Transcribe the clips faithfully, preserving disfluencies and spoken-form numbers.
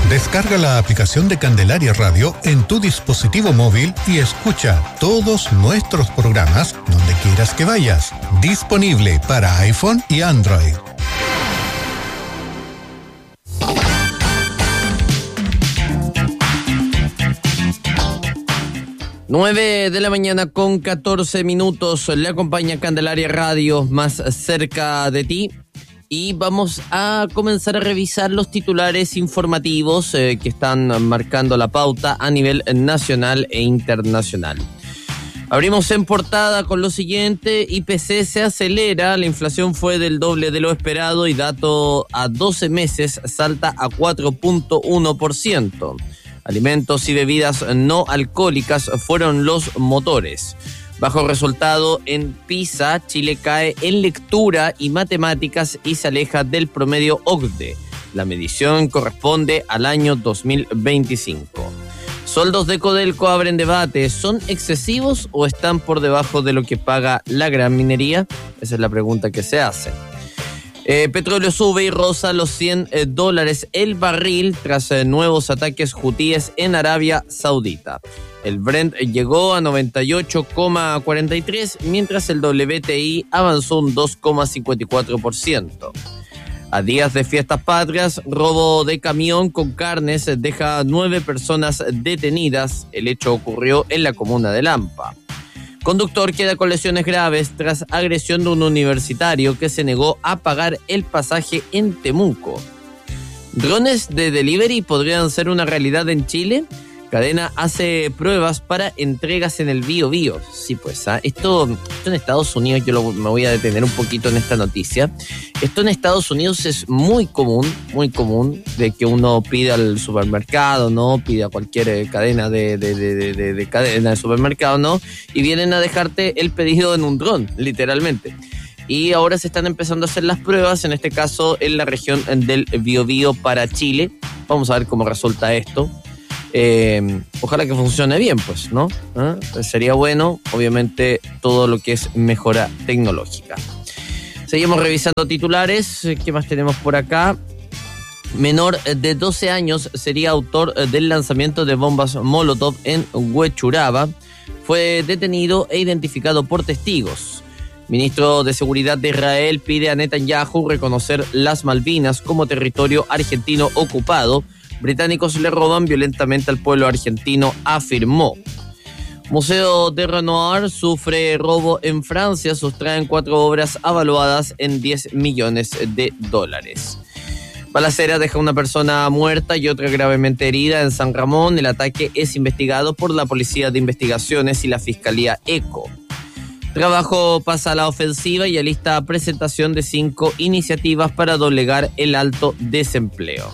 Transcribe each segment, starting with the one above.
Descarga la aplicación de Candelaria Radio en tu dispositivo móvil y escucha todos nuestros programas donde quieras que vayas. Disponible para iPhone y Android. nueve de la mañana con catorce minutos. Le acompaña Candelaria Radio, más cerca de ti. Y vamos a comenzar a revisar los titulares informativos eh, que están marcando la pauta a nivel nacional e internacional. Abrimos en portada con lo siguiente: I P C se acelera, la inflación fue del doble de lo esperado y dato a doce meses salta a cuatro punto uno por ciento. Alimentos y bebidas no alcohólicas fueron los motores. Bajo resultado en PISA, Chile cae en lectura y matemáticas y se aleja del promedio O C D E. La medición corresponde al año dos mil veinticinco. Sueldos de Codelco abren debate. ¿Son excesivos o están por debajo de lo que paga la gran minería? Esa es la pregunta que se hace. Eh, petróleo sube y roza los cien eh, dólares el barril tras eh, nuevos ataques hutíes en Arabia Saudita. El Brent llegó a noventa y ocho coma cuarenta y tres, mientras el W T I avanzó un dos coma cincuenta y cuatro por ciento. A días de fiestas patrias, robo de camión con carnes deja nueve personas detenidas. El hecho ocurrió en la comuna de Lampa. Conductor queda con lesiones graves tras agresión de un universitario que se negó a pagar el pasaje en Temuco. ¿Drones de delivery podrían ser una realidad en Chile? Cadena hace pruebas para entregas en el Bío Bío. Sí, pues, ¿ah? esto, esto en Estados Unidos, yo lo, me voy a detener un poquito en esta noticia. Esto en Estados Unidos es muy común, muy común, de que uno pida al supermercado, ¿no? Pida a cualquier eh, cadena de, de, de, de, de, de cadena de supermercado, ¿no? Y vienen a dejarte el pedido en un dron, literalmente. Y ahora se están empezando a hacer las pruebas, en este caso en la región del Bío Bío para Chile. Vamos a ver cómo resulta esto. Eh, ojalá que funcione bien, pues, ¿no? ¿Eh? Sería bueno, obviamente, todo lo que es mejora tecnológica. Seguimos revisando titulares. ¿Qué más tenemos por acá? Menor de doce años sería autor del lanzamiento de bombas Molotov en Huechuraba. Fue detenido e identificado por testigos. Ministro de Seguridad de Israel pide a Netanyahu reconocer las Malvinas como territorio argentino ocupado. Británicos le roban violentamente al pueblo argentino, afirmó. Museo de Renoir sufre robo en Francia, sustraen cuatro obras avaluadas en diez millones de dólares. Balacera deja una persona muerta y otra gravemente herida en San Ramón. El ataque es investigado por la Policía de Investigaciones y la Fiscalía ECO. Trabajo pasa a la ofensiva y alista presentación de cinco iniciativas para doblegar el alto desempleo.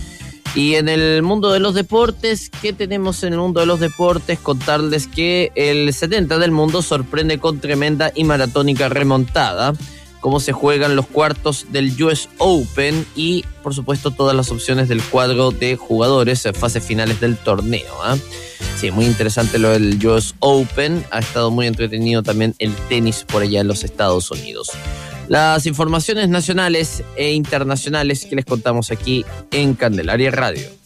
Y en el mundo de los deportes, ¿qué tenemos en el mundo de los deportes? Contarles que el setenta del mundo sorprende con tremenda y maratónica remontada. Cómo se juegan los cuartos del U S Open y, por supuesto, todas las opciones del cuadro de jugadores en fases finales del torneo. ¿eh? Sí, muy interesante lo del U S Open. Ha estado muy entretenido también el tenis por allá en los Estados Unidos. Las informaciones nacionales e internacionales que les contamos aquí en Candelaria Radio.